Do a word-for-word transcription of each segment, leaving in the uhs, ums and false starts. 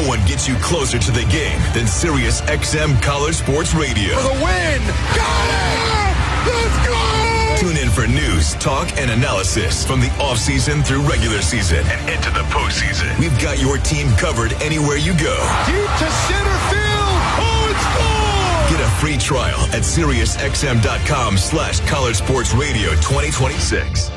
one gets you closer to the game than Sirius X M College Sports Radio. For the win! Got it! Let's go! Tune in for news, talk, and analysis from the offseason through regular season and into the postseason. We've got your team covered anywhere you go. Deep to center field! Oh, it's gone! Get a free trial at SiriusXM.com slash College Sports Radio twenty twenty-six.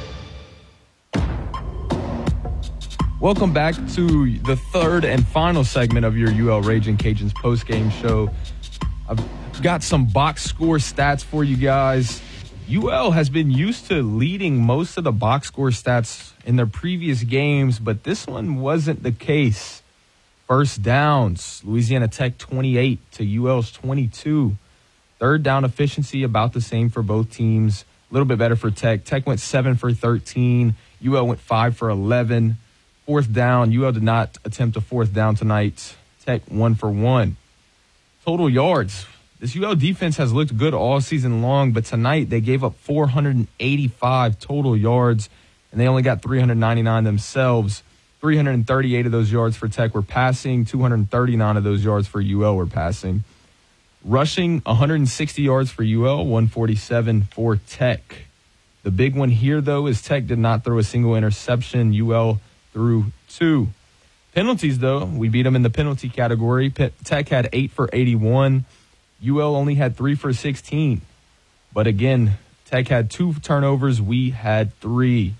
Welcome back to the third and final segment of your U L Raging Cajuns post-game show. I've got some box score stats for you guys. U L has been used to leading most of the box score stats in their previous games, but this one wasn't the case. First downs, Louisiana Tech twenty-eight to U L's twenty-two. Third down efficiency about the same for both teams. A little bit better for Tech. Tech went seven for thirteen. U L went five for eleven. Fourth down, U L did not attempt a fourth down tonight. Tech one for one. Total yards. This U L defense has looked good all season long, but tonight they gave up four hundred eighty-five total yards, and they only got three hundred ninety-nine themselves. three hundred thirty-eight of those yards for Tech were passing. two hundred thirty-nine of those yards for U L were passing. Rushing, one hundred sixty yards for U L, one forty-seven for Tech. The big one here, though, is Tech did not throw a single interception. U L threw two. Penalties, though, we beat them in the penalty category. Tech had eight for eighty-one. U L only had three for sixteen. But again, Tech had two turnovers. We had three.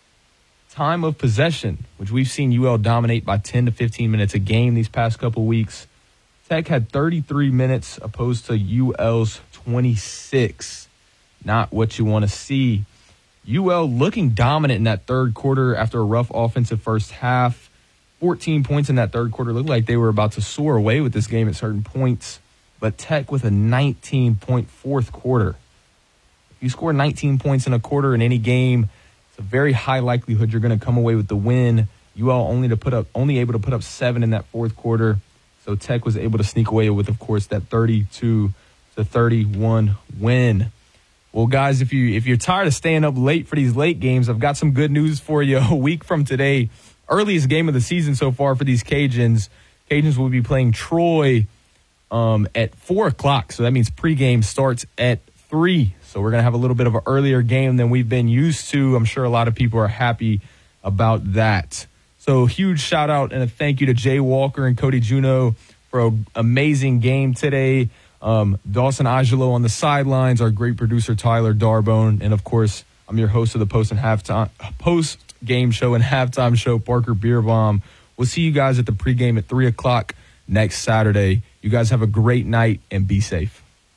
Time of possession, which we've seen U L dominate by ten to fifteen minutes a game these past couple weeks. Tech had thirty-three minutes opposed to U L's twenty-six. Not what you want to see. U L looking dominant in that third quarter after a rough offensive first half. fourteen points in that third quarter. Looked like they were about to soar away with this game at certain points. But Tech with a nineteen-point fourth quarter. If you score nineteen points in a quarter in any game, it's a very high likelihood you're going to come away with the win. U L only to put up, only able to put up seven in that fourth quarter. So Tech was able to sneak away with, of course, that thirty-two to thirty-one win. Well, guys, if you if you're tired of staying up late for these late games, I've got some good news for you. A week from today, earliest game of the season so far for these Cajuns. Cajuns will be playing Troy um, at four o'clock. So that means pregame starts at three. So we're going to have a little bit of an earlier game than we've been used to. I'm sure a lot of people are happy about that. So huge shout out and a thank you to Jay Walker and Cody Juneau for an amazing game today. Um, Dawson Angelo on the sidelines, our great producer Tyler Darbone, and of course, I'm your host of the post and halftime post game show and halftime show, Parker Beerbaum. We'll see you guys at the pregame at three o'clock next Saturday. You guys have a great night and be safe.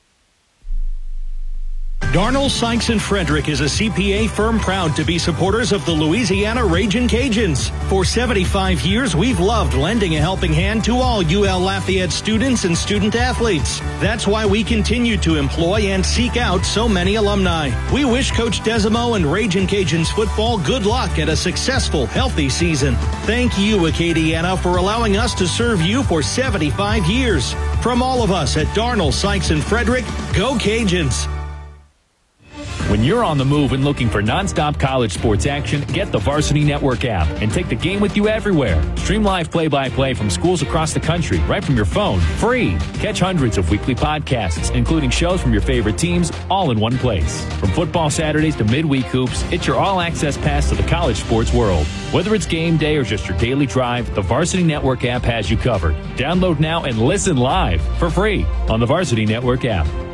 Darnell, Sykes and Frederick is a C P A firm proud to be supporters of the Louisiana Ragin' Cajuns. For seventy-five years, we've loved lending a helping hand to all U L Lafayette students and student athletes. That's why we continue to employ and seek out so many alumni. We wish Coach Desimo and Ragin' Cajuns football good luck at a successful, healthy season. Thank you, Acadiana, for allowing us to serve you for seventy-five years. From all of us at Darnell, Sykes and Frederick, go Cajuns! When you're on the move and looking for nonstop college sports action, get the Varsity Network app and take the game with you everywhere. Stream live play-by-play from schools across the country right from your phone, free. Catch hundreds of weekly podcasts, including shows from your favorite teams, all in one place. From football Saturdays to midweek hoops, it's your all-access pass to the college sports world. Whether it's game day or just your daily drive, the Varsity Network app has you covered. Download now and listen live for free on the Varsity Network app.